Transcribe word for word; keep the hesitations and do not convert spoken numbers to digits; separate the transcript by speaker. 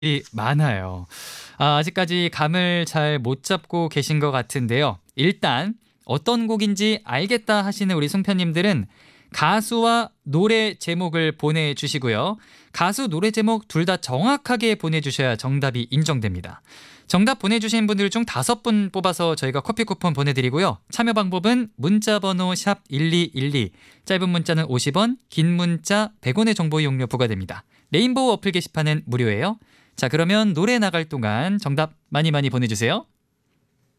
Speaker 1: 이 많아요. 아 아직까지 감을 잘 못 잡고 계신 것 같은데요. 일단 어떤 곡인지 알겠다 하시는 우리 송편님들은 가수와 노래 제목을 보내주시고요. 가수, 노래 제목 둘 다 정확하게 보내주셔야 정답이 인정됩니다. 정답 보내주신 분들 중 다섯 분 뽑아서 저희가 커피 쿠폰 보내드리고요. 참여 방법은 문자번호 샵 일이일이, 짧은 문자는 오십 원, 긴 문자 백 원의 정보 이용료 부과됩니다. 레인보우 어플 게시판은 무료예요. 자, 그러면 노래 나갈 동안 정답 많이 많이 보내주세요.